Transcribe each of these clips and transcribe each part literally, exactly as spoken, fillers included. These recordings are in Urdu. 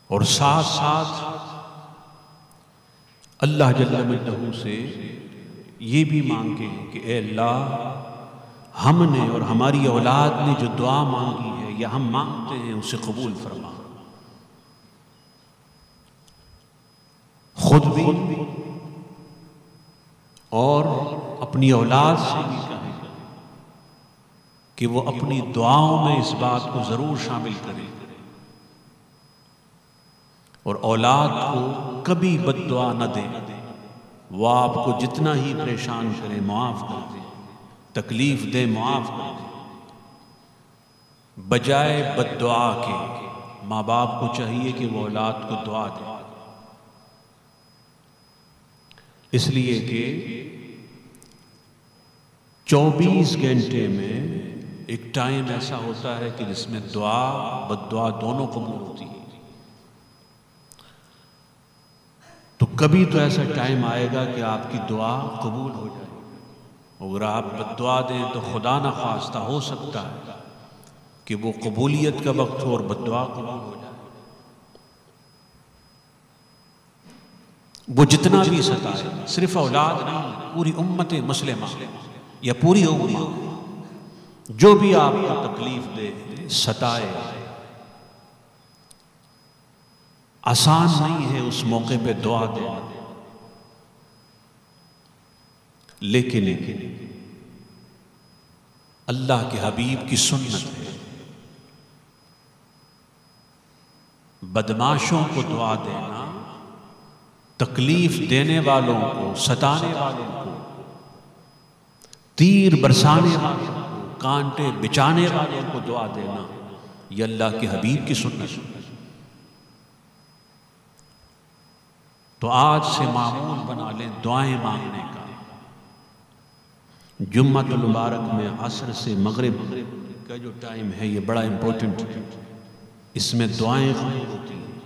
اور ساتھ ساتھ اللہ جل مجدہ سے یہ بھی مانگیں کہ اے اللہ ہم نے اور ہماری اولاد نے جو دعا مانگی ہے یا ہم مانگتے ہیں اسے قبول فرما، خود بھی اور اپنی اولاد سے بھی کہیں کہ وہ اپنی دعاؤں میں اس بات کو ضرور شامل کریں اور اولاد کو کبھی بد دعا نہ دیں۔ وہ آپ کو جتنا ہی پریشان کریں معاف کر دیں، تکلیف دیں معاف کر دیں، بجائے بد دعا کے ماں باپ کو چاہیے کہ وہ اولاد کو دعا دیں، اس لیے کہ چوبیس گھنٹے میں ایک ٹائم ایسا ہوتا ہے کہ جس میں دعا بد دعا دونوں قبول ہوتی ہے۔ تو کبھی تو ایسا ٹائم آئے گا کہ آپ کی دعا قبول ہو جائے، اگر آپ بد دعا دیں تو خدا نہ خواستہ ہو سکتا ہے کہ وہ قبولیت کا وقت ہو اور بد دعا قبول ہو جائے۔ وہ جتنا بھی ستائے، صرف اولاد نہیں، پوری امت مسلمہ یا پوری امہ جو بھی آپ کو تکلیف دے، ستائے، آسان نہیں ہے اس موقع پہ دعا دینا، لیکن اللہ کے حبیب کی سنت ہے بدماشوں کو دعا دینا، تکلیف دینے والوں کو، ستانے والوں کو، تیر برسانے والوں کو، کانٹے بچانے والوں کو دعا دینا، یہ اللہ کے حبیب کی سنت ہے۔ تو آج سے معمول بنا لیں دعائیں مانگنے کا۔ جمعۃ المبارک میں عصر سے مغرب کا جو ٹائم ہے یہ بڑا امپورٹنٹ ہے، اس میں دعائیں قبول ہوتی ہیں۔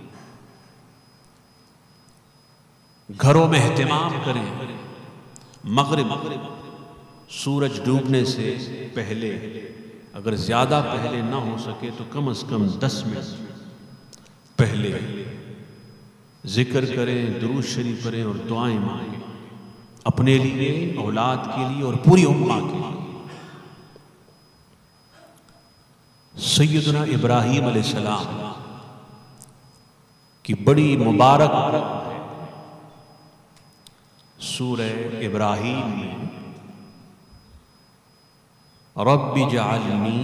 گھروں میں اہتمام کریں، مغرب سورج ڈوبنے سے پہلے، اگر زیادہ پہلے نہ ہو سکے تو کم از کم دس منٹ پہلے ذکر کریں، درود شریف پڑھیں اور دعائیں مانگیں، اپنے لیے، اولاد کے لیے اور پوری امہ کے لیے۔ سیدنا ابراہیم علیہ السلام کی بڑی مبارک سورہ ابراہیم میں رب اجعلنی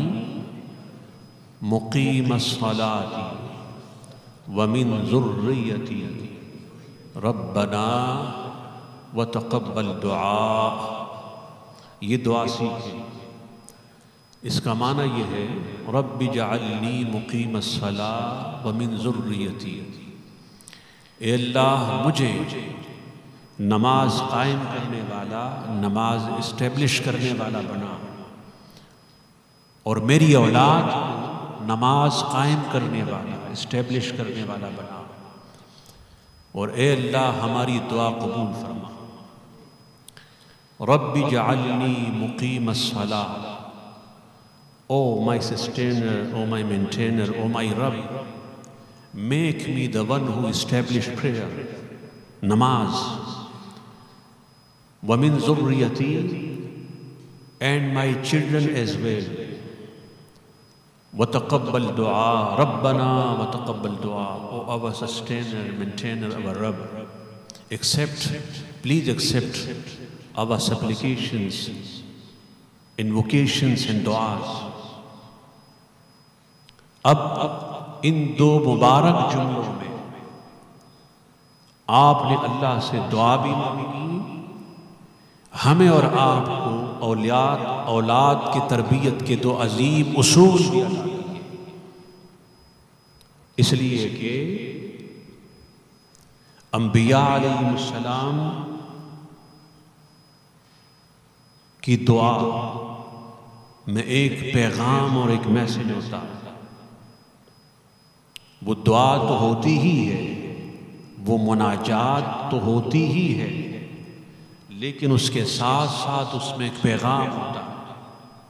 مقیم الصلاۃ ومن ذریتی ربنا وتقبل دعاء، یہ دعا سیکھیں۔ اس کا معنی یہ ہے رب اجعلنی مقیم الصلاۃ ومن ذریتی، اے اللہ مجھے نماز قائم کرنے والا، نماز اسٹیبلش کرنے والا بنا، اور میری اولاد کو نماز قائم کرنے والا، اسٹیبلش کرنے والا بنا، اور اے اللہ ہماری دعا قبول فرما۔ رب اجعلنی مقیم الصلاۃ، او my sustainer, O my maintainer, O my Rabb, make me the one who established prayer, namaz, وَمِن ذُرِّيَّتِي, and my children as well, وَتَقَبَّلْ دُعَا, رَبَّنَا وَتَقَبَّلْ دُعَا, O our sustainer, maintainer, our Rabb, accept, please accept our supplications, invocations and du'as۔ اب ان دو مبارک جملوں میں آپ نے اللہ سے دعا بھی مانگی، ہمیں اور آپ کو اولاد اولاد کی تربیت کے دو عظیم اصول بھی ادا کیے، اس لیے کہ انبیاء علیہ السلام کی دعا میں ایک پیغام اور ایک میسج ہوتا ہے۔ وہ دعا تو ہوتی ہی ہے، وہ مناجات تو ہوتی ہی ہے، لیکن اس کے ساتھ ساتھ اس میں ایک پیغام ہوتا ہے۔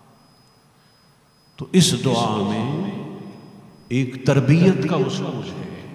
تو اس دعا میں ایک تربیت کا اصول ہے،